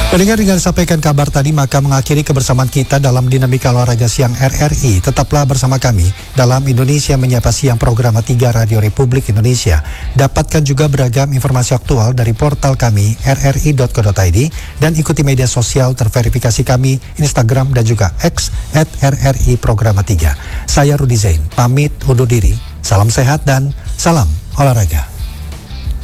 Pendengar, dengan disampaikan kabar tadi, maka mengakhiri kebersamaan kita dalam Dinamika Olahraga Siang RRI. Tetaplah bersama kami dalam Indonesia Menyapa Siang program 3 Radio Republik Indonesia. Dapatkan juga beragam informasi aktual dari portal kami rri.co.id dan ikuti media sosial terverifikasi kami Instagram dan juga X @RRI Program 3. Saya Rudi Zain, pamit undur diri. Salam sehat dan salam olahraga.